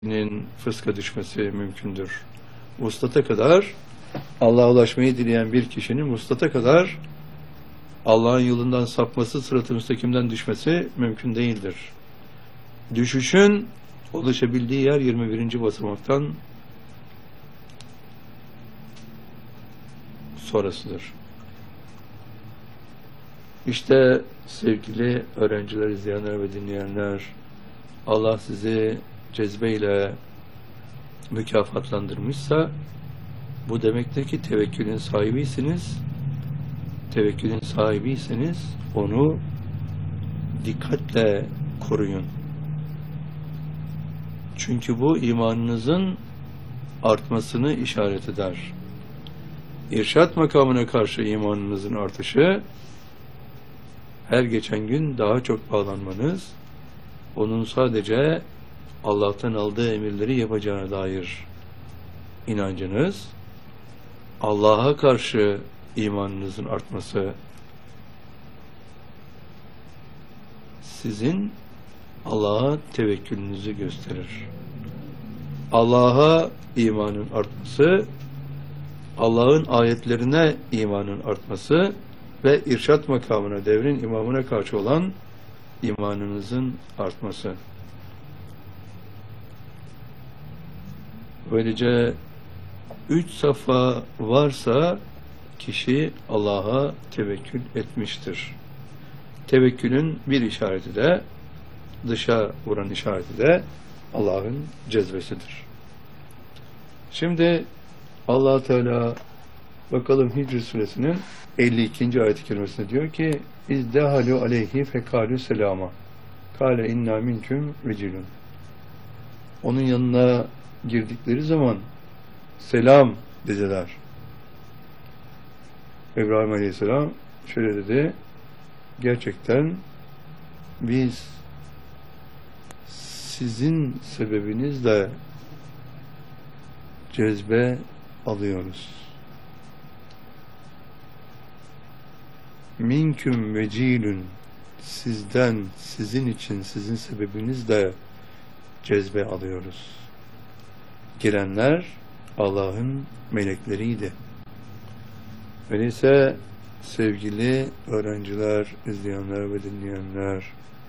fıska düşmesi mümkündür. Vuslata kadar Allah'a ulaşmayı dileyen bir kişinin vuslata kadar Allah'ın yolundan sapması, sırat-ı müstakimden düşmesi mümkün değildir. Düşüşün ulaşabildiği yer 21. basamaktan sonrasıdır. İşte sevgili öğrenciler, izleyenler ve dinleyenler, Allah sizi cezbeyle mükafatlandırmışsa bu demektir ki tevekkülün sahibiysiniz. Tevekkülün sahibiyseniz onu dikkatle koruyun. Çünkü bu imanınızın artmasını işaret eder. İrşad makamına karşı imanınızın artışı, her geçen gün daha çok bağlanmanız, onun sadece Allah'tan aldığı emirleri yapacağına dair inancınız, Allah'a karşı imanınızın artması, sizin Allah'a tevekkülünüzü gösterir. Allah'a imanın artması, Allah'ın ayetlerine imanın artması ve irşad makamına, devrin imamına karşı olan imanınızın artması. Böylece 3 safa varsa kişi Allah'a tevekkül etmiştir. Tevekkülün bir işareti de, dışa vuran işareti de Allah'ın cezbesidir. Şimdi Allah Teala bakalım Hicr suresinin 52. ayet-i kerimesinde diyor ki İzdehalu aleyhi fekalu selama kâle inna minküm vecilun. Onun yanına girdikleri zaman selam dediler. İbrahim Aleyhisselam şöyle dedi: gerçekten biz sizin sebebinizle cezbe alıyoruz. Minküm vecilün, sizden, sizin için, sizin sebebinizle cezbe alıyoruz. Gelenler Allah'ın melekleriydi. Öyleyse sevgili öğrenciler, izleyenler ve dinleyenler,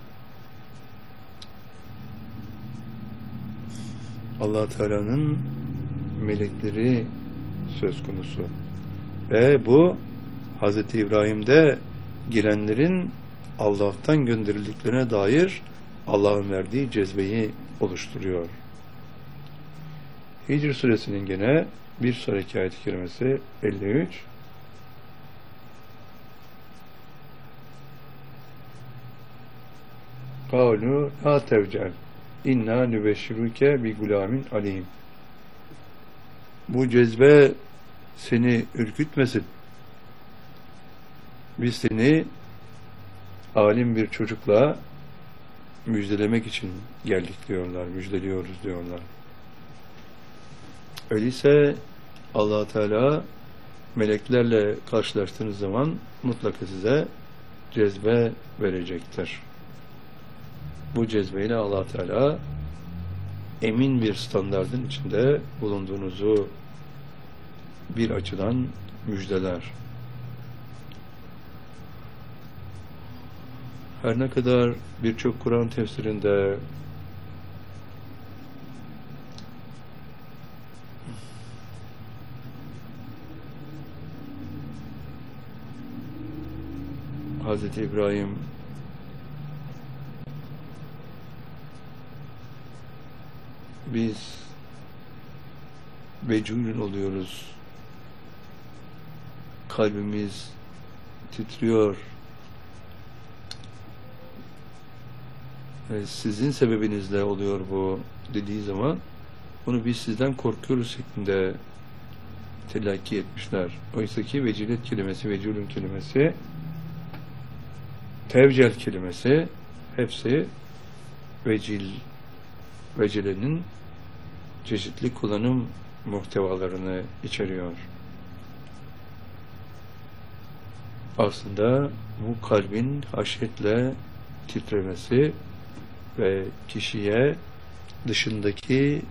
Allah Teala'nın melekleri söz konusu. Ve bu Hz. İbrahim'de gelenlerin Allah'tan gönderildiklerine dair Allah'ın verdiği cezbeyi oluşturuyor. Hicr suresinin gene bir sonraki ayet-i kerimesi 53. Kâlu lâ tevcel inna nübeşşiruke bi gulamin alim. Bu cezbe seni ürkütmesin. Biz seni alim bir çocukla müjdelemek için geldik diyorlar, müjdeliyoruz diyorlar. Öyleyse Allah Teala meleklerle karşılaştığınız zaman mutlaka size cezbe verecektir. Bu cezbeyle Allah Teala emin bir standardın içinde bulunduğunuzu bir açıdan müjdeler. Her ne kadar birçok Kur'an tefsirinde Hz. İbrahim biz vecûlün oluyoruz, kalbimiz titriyor, sizin sebebinizle oluyor bu dediği zaman bunu biz sizden korkuyoruz şeklinde telakki etmişler. Oysa ki vecilet kelimesi, vecûlün kelimesi, tevcel kelimesi hepsi vecilenin çeşitli kullanım muhtevalarını içeriyor. Aslında bu kalbin haşyetle titremesi ve kişiye dışındaki